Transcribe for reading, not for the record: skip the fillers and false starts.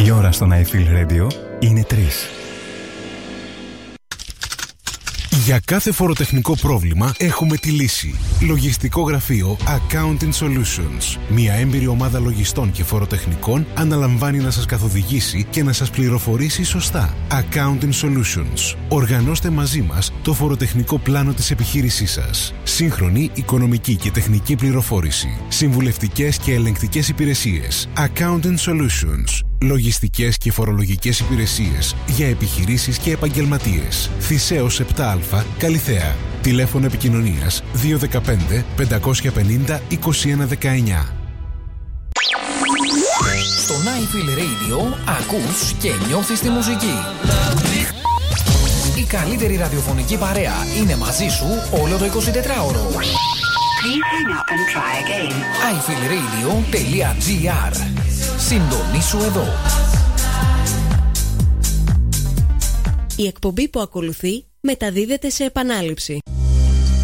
Η ώρα στον I Feel Radio είναι 3. Για κάθε φοροτεχνικό πρόβλημα έχουμε τη λύση. Λογιστικό γραφείο Accounting Solutions. Μια έμπειρη ομάδα λογιστών και φοροτεχνικών αναλαμβάνει να σας καθοδηγήσει και να σας πληροφορήσει σωστά. Accounting Solutions. Οργανώστε μαζί μας το φοροτεχνικό πλάνο της επιχείρησής σας. Σύγχρονη οικονομική και τεχνική πληροφόρηση. Συμβουλευτικές και ελεγκτικές υπηρεσίες. Accounting Solutions. Λογιστικές και φορολογικές υπηρεσίες για επιχειρήσεις και επαγγελματίες. Θησέως 7α, Καλιθέα. Τηλέφωνο επικοινωνίας 215 550 2119. Στο I Feel Radio ακούς και νιώθεις τη μουσική. Η καλύτερη ραδιοφωνική παρέα είναι μαζί σου όλο το 24ωρο. ifeelradio.gr. Συντονίσου εδώ. Η εκπομπή που ακολουθεί μεταδίδεται σε επανάληψη.